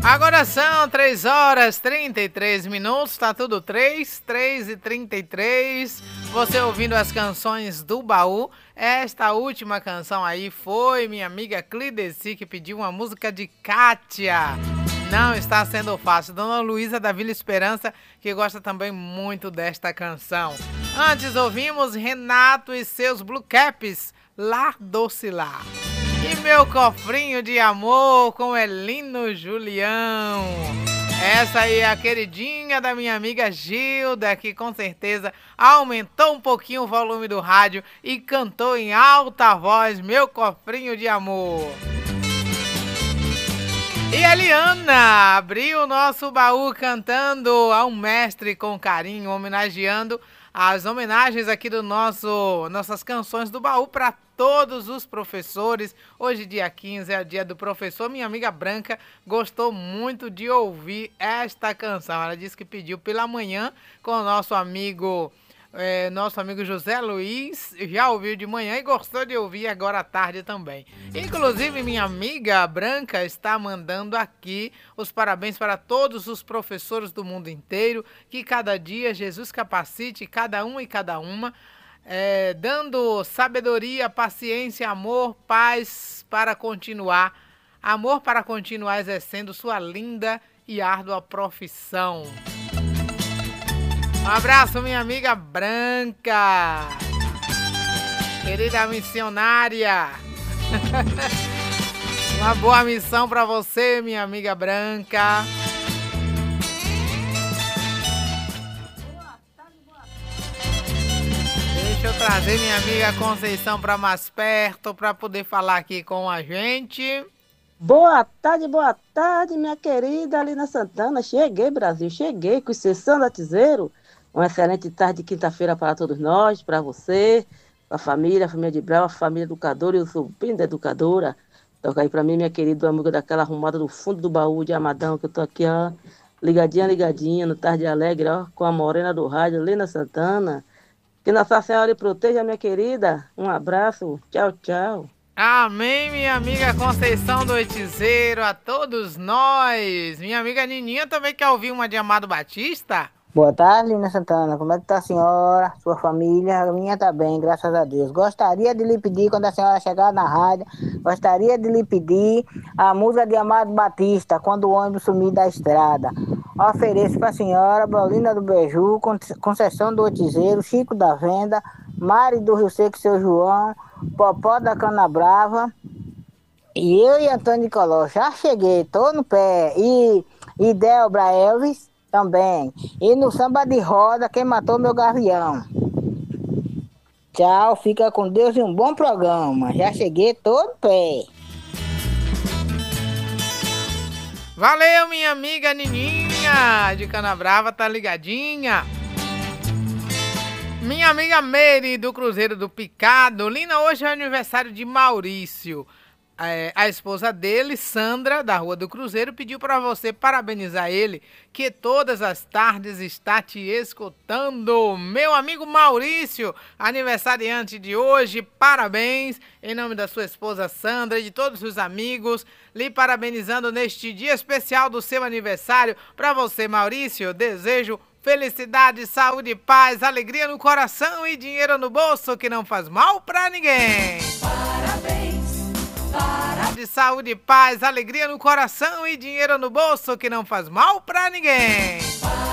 Agora são 3 horas 33 minutos, tá tudo 3 e 33. Você ouvindo as canções do baú. Esta última canção aí foi minha amiga Clideci que pediu uma música de Kátia. Não está sendo fácil. Dona Luísa da Vila Esperança, que gosta também muito desta canção. Antes ouvimos Renato e seus Blue Caps, Lá Doce Lá. E meu cofrinho de amor com Elino Julião. Essa aí é a queridinha da minha amiga Gilda, que com certeza aumentou um pouquinho o volume do rádio e cantou em alta voz Meu Cofrinho de Amor. E a Eliana abriu o nosso baú cantando ao mestre com carinho, homenageando as homenagens aqui do nossas canções do baú para todos os professores. Hoje, dia 15, é o dia do professor. Minha amiga Branca gostou muito de ouvir esta canção. Ela disse que pediu pela manhã com o nosso amigo José Luiz. Já ouviu de manhã e gostou de ouvir agora à tarde também. Inclusive, minha amiga Branca está mandando aqui os parabéns para todos os professores do mundo inteiro. Que cada dia Jesus capacite cada um e cada uma, dando sabedoria, paciência, amor, paz para continuar exercendo sua linda e árdua profissão. Um abraço, minha amiga Branca, querida missionária. Uma boa missão para você, minha amiga Branca. Deixa eu trazer minha amiga Conceição para mais perto para poder falar aqui com a gente. Boa tarde, minha querida Alina Santana. Cheguei, Brasil, cheguei com Sessão da Tizeiro. Uma excelente tarde de quinta-feira para todos nós, para você, para a família de Brau, a família educadora e o sobrinho da educadora. Toca aí para mim, minha querida amiga daquela arrumada do fundo do baú de Amadão, que eu tô aqui, ó, ligadinha, no Tarde Alegre, ó, com a morena do rádio, Alina Santana. Que Nossa Senhora lhe proteja, minha querida. Um abraço, tchau, tchau. Amém, minha amiga Conceição do Oitizeiro, a todos nós. Minha amiga Nininha também quer ouvir uma de Amado Batista? Boa tarde, Lina Santana. Como é que tá a senhora, sua família? A minha tá bem, graças a Deus. Gostaria de lhe pedir, quando a senhora chegar na rádio, gostaria de lhe pedir a música de Amado Batista, Quando o Ônibus Sumir da Estrada. Ofereço para a senhora, Bolina do Beju, Conceição do Oitizeiro, Chico da Venda, Mari do Rio Seco, seu João, Popó da Cana Brava, e eu e Antônio Nicoló. Já cheguei, tô no pé. E Delbra Elvis também. E no samba de roda, quem matou meu gavião. Tchau, fica com Deus e um bom programa. Já cheguei todo pé. Valeu, minha amiga Nininha de Canabrava, tá ligadinha. Minha amiga Mary do Cruzeiro do Picado. Lina, hoje é aniversário de Maurício. A esposa dele, Sandra, da Rua do Cruzeiro, pediu para você parabenizar ele, que todas as tardes está te escutando. Meu amigo Maurício, aniversariante de hoje, parabéns em nome da sua esposa Sandra e de todos os amigos, lhe parabenizando neste dia especial do seu aniversário. Para você, Maurício, desejo felicidade, saúde, paz, alegria no coração e dinheiro no bolso que não faz mal para ninguém. Parabéns. De saúde, paz, alegria no coração e dinheiro no bolso que não faz mal pra ninguém.